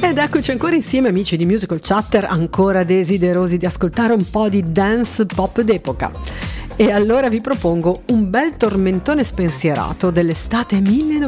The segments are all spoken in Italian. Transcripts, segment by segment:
Ed eccoci ancora insieme, amici di Musical Chatter, ancora desiderosi di ascoltare un po' di dance pop d'epoca. E allora vi propongo un bel tormentone spensierato dell'estate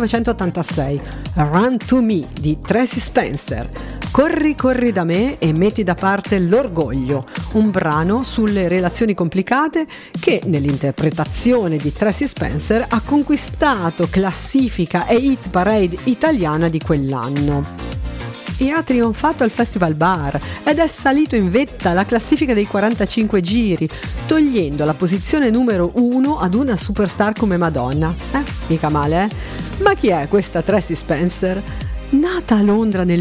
1986, Run to Me di Tracy Spencer. Corri, corri da me e metti da parte l'orgoglio, un brano sulle relazioni complicate che nell'interpretazione di Tracy Spencer ha conquistato classifica e hit parade italiana di quell'anno. E ha trionfato al Festival Bar ed è salito in vetta alla classifica dei 45 giri, togliendo la posizione numero 1 ad una superstar come Madonna. Mica male, eh? Ma chi è questa Tracy Spencer? Nata a Londra nel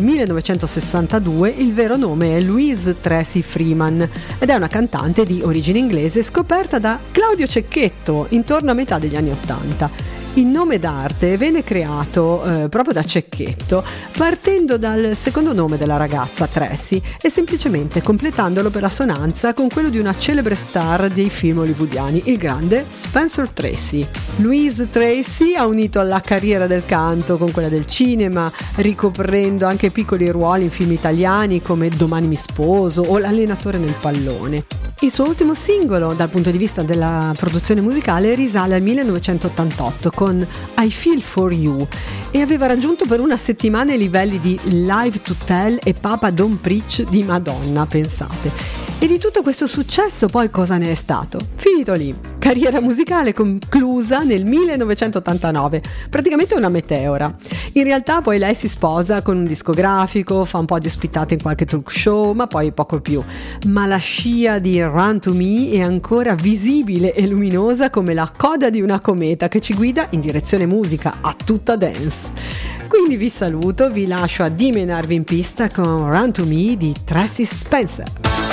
1962, il vero nome è Louise Tracy Freeman ed è una cantante di origine inglese scoperta da Claudio Cecchetto intorno a metà degli anni '80. Il nome d'arte venne creato proprio da Cecchetto, partendo dal secondo nome della ragazza, Tracy, e semplicemente completandolo per assonanza con quello di una celebre star dei film hollywoodiani, il grande Spencer Tracy. Louise Tracy ha unito la carriera del canto con quella del cinema, ricoprendo anche piccoli ruoli in film italiani come Domani mi sposo o L'allenatore nel pallone. Il suo ultimo singolo, dal punto di vista della produzione musicale, risale al 1988 con I Feel For You e aveva raggiunto per una settimana i livelli di Live to Tell e Papa Don't Preach di Madonna, pensate. E di tutto questo successo poi cosa ne è stato? Finito lì. Carriera musicale conclusa nel 1989, praticamente una meteora. In realtà poi lei si sposa con un discografico, fa un po' di ospitate in qualche talk show, ma poi poco più. Ma la scia di Run to Me è ancora visibile e luminosa come la coda di una cometa che ci guida in direzione musica a tutta dance. Quindi vi saluto, vi lascio a dimenarvi in pista con Run to Me di Tracy Spencer.